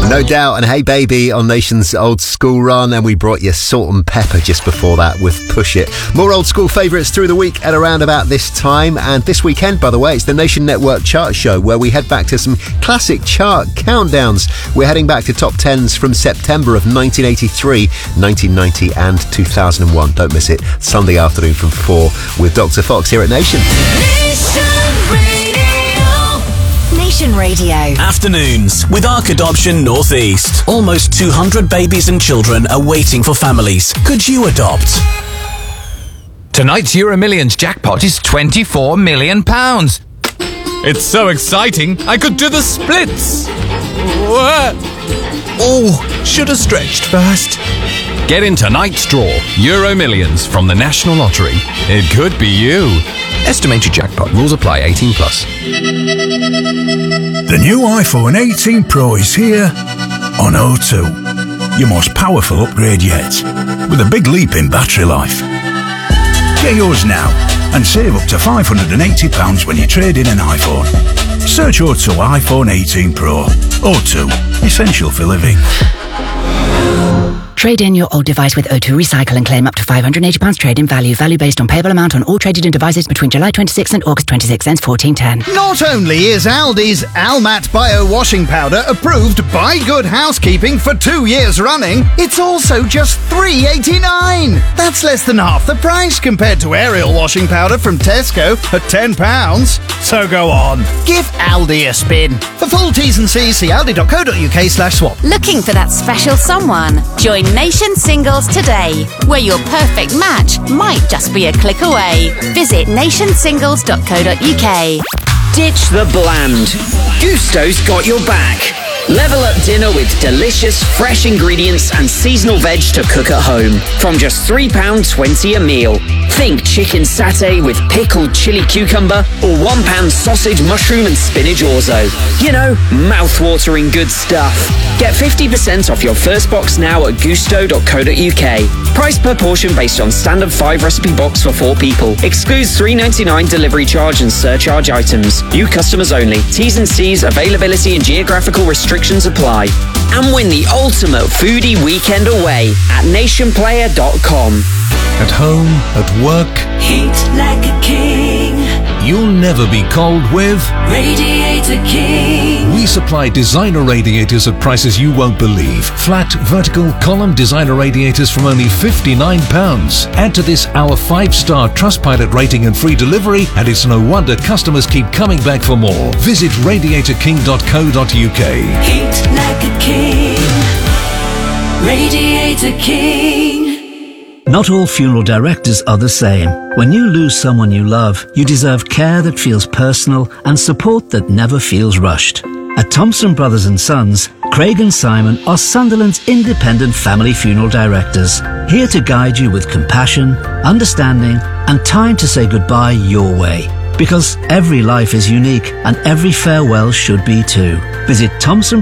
No Doubt and Hey Baby on Nation's Old School Run, and we brought you Salt and Pepper just before that with Push It. More old school favourites through the week at around about this time, and this weekend, by the way, it's the Nation Network Chart Show, where we head back to some classic chart countdowns. We're heading back to top 10s from September of 1983, 1990 and 2001. Don't miss it, Sunday afternoon from 4 with Dr. Fox here at Nation. Nation Radio. Afternoons with Ark Adoption Northeast. Almost 200 babies and children are waiting for families. Could you adopt? Tonight's Euro Millions jackpot is £24 million. It's so exciting, I could do the splits. Oh, should have stretched first. Get in tonight's draw, Euro Millions from the National Lottery. It could be you. Estimated jackpot. Rules apply. 18 plus. The new iPhone 18 Pro is here on O2. Your most powerful upgrade yet, with a big leap in battery life. Get yours now and save up to £580 when you trade in an iPhone. Search O2 iPhone 18 Pro. O2, essential for living. Trade in your old device with O2 Recycle and claim up to £580 trade-in value. Value based on payable amount on all traded in devices between July 26th and August 26th, ends 1410. Not only is Aldi's Almat Bio Washing Powder approved by Good Housekeeping for 2 years running, it's also just $3.89. That's less than half the price compared to Ariel Washing Powder from Tesco at £10. So go on, give Aldi a spin. For full T's and C's, see aldi.co.uk/swap. Looking for that special someone? Join Nation Singles today, where your perfect match might just be a click away. Visit nationsingles.co.uk. Ditch the bland. Gusto's got your back. Level up dinner with delicious, fresh ingredients and seasonal veg to cook at home. From just £3.20 a meal. Think chicken satay with pickled chili cucumber or £1 sausage, mushroom and spinach orzo. You know, mouth-watering good stuff. Get 50% off your first box now at gusto.co.uk. Price per portion based on standard 5 recipe box for 4 people. Excludes $3.99 delivery charge and surcharge items. New customers only. T's and C's, availability and geographical restrictions apply. And win the ultimate foodie weekend away at nationplayer.com. At home, at work, heat like a king. You'll never be cold with Radiator King. We supply designer radiators at prices you won't believe. Flat, vertical, column designer radiators from only £59. Add to this our 5-star Trustpilot rating and free delivery, and it's no wonder customers keep coming back for more. Visit radiatorking.co.uk. Heat like a king. Radiator King. Not all funeral directors are the same. When you lose someone you love, you deserve care that feels personal and support that never feels rushed. At Thompson Brothers and Sons, Craig and Simon are Sunderland's independent family funeral directors, here to guide you with compassion, understanding, and time to say goodbye your way. Because every life is unique and every farewell should be too. Visit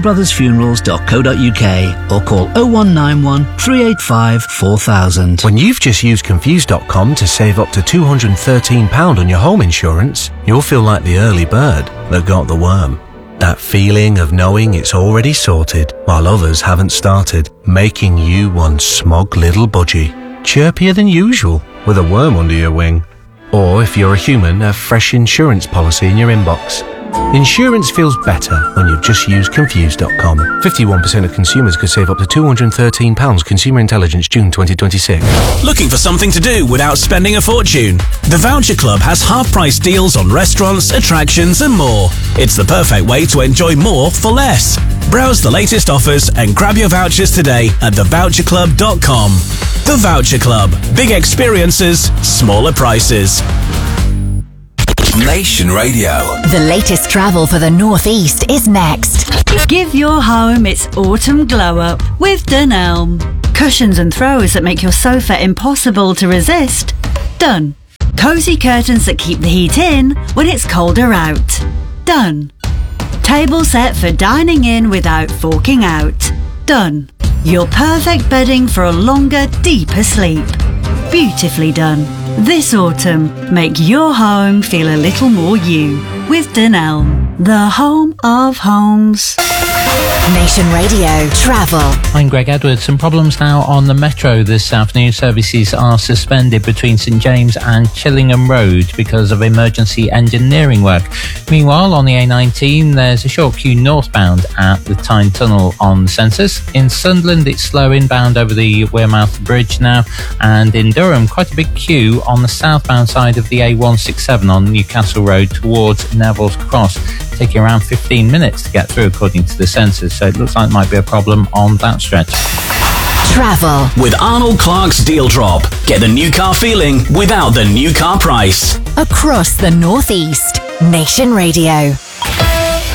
thompsonbrothersfunerals.co.uk or call 0191 385 4000. When you've just used Confused.com to save up to £213 on your home insurance, you'll feel like the early bird that got the worm. That feeling of knowing it's already sorted while others haven't started, making you one smug little budgie, chirpier than usual with a worm under your wing. Or if you're a human, a fresh insurance policy in your inbox. Insurance feels better when you've just used Confused.com. 51% of consumers could save up to £213. Consumer Intelligence, June 2026. Looking for something to do without spending a fortune? The Voucher Club has half-price deals on restaurants, attractions and more. It's the perfect way to enjoy more for less. Browse the latest offers and grab your vouchers today at thevoucherclub.com. The Voucher Club. Big experiences, smaller prices. Nation Radio. The latest travel for the Northeast is next. Give your home its autumn glow up with Dunelm. Cushions and throws that make your sofa impossible to resist. Done. Cozy curtains that keep the heat in when it's colder out. Done. Table set for dining in without forking out. Done. Your perfect bedding for a longer, deeper sleep. Beautifully done. This autumn, make your home feel a little more you with Dunelm, the home of homes. Nation Radio Travel. I'm Greg Edwards. Some problems now on the Metro this afternoon. Services are suspended between St James and Chillingham Road because of emergency engineering work. Meanwhile, on the A19, there's a short queue northbound at the Tyne Tunnel on the Sensors. In Sunderland, it's slow inbound over the Wearmouth Bridge now. And in Durham, quite a big queue on the southbound side of the A167 on Newcastle Road towards Neville's Cross, taking around 15 minutes to get through according to the sensors, so it looks like it might be a problem on that stretch. Travel with Arnold Clark's Deal Drop. Get the new car feeling without the new car price. across the Northeast. Nation Radio.